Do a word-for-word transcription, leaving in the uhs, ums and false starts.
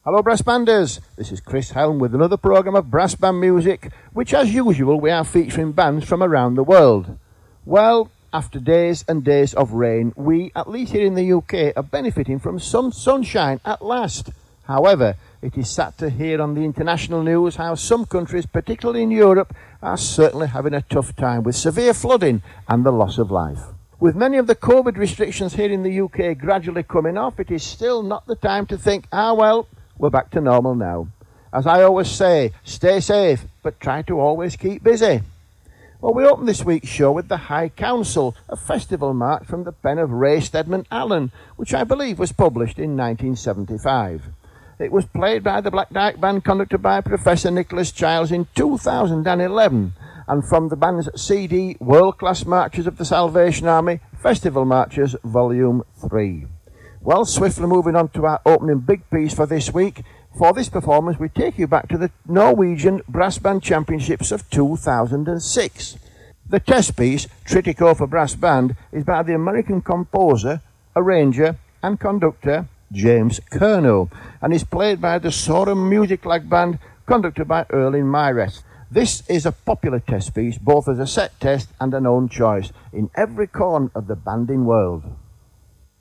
Hello Brass Banders, this is Chris Helm with another programme of brass band music, which as usual we are featuring bands from around the world. Well, after days and days of rain, we, at least here in the U K, are benefiting from some sunshine at last. However, it is sad to hear on the international news how some countries, particularly in Europe, are certainly having a tough time with severe flooding and the loss of life. With many of the COVID restrictions here in the U K gradually coming off, it is still not the time to think, ah well, we're back to normal now. As I always say, stay safe, but try to always keep busy. Well, we opened this week's show with the High Council, a festival march from the pen of Ray Stedman Allen, which I believe was published in nineteen seventy-five. It was played by the Black Dyke Band, conducted by Professor Nicholas Childs in two thousand eleven, and from the band's C D World Class Marches of the Salvation Army, Festival Marches Volume three. Well, swiftly moving on to our opening big piece for this week. For this performance, we take you back to the Norwegian Brass Band Championships of two thousand six. The test piece, Tritico for Brass Band, is by the American composer, arranger and conductor James Kerno, and is played by the Sorum Music Lag Band, conducted by Erling Myres. This is a popular test piece, both as a set test and an own choice, in every corner of the banding world.